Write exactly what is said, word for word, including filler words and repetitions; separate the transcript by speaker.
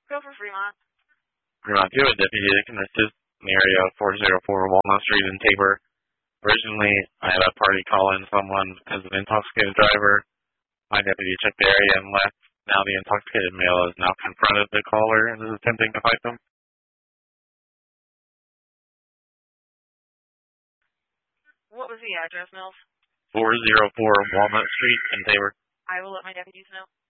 Speaker 1: Go for Fremont.
Speaker 2: Fremont two, a deputy that can assist in the area of four oh four Walnut Street in Tabor. Originally, I had a party call in someone as an intoxicated driver. My deputy checked the area and left. Now the intoxicated male has now confronted the caller and is attempting to fight them.
Speaker 1: What was the address, Mills?
Speaker 2: four oh four Walnut Street in Tabor.
Speaker 1: I will let my deputies know.